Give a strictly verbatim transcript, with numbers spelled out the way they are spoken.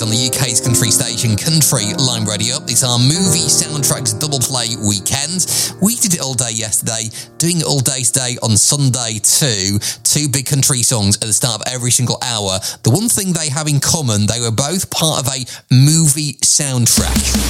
On the U K's country station, Country Line Radio. It's our movie soundtracks double play weekend. We did it all day yesterday, doing it all day today on Sunday too. Two big country songs at the start of every single hour. The one thing they have in common, they were both part of a movie soundtrack.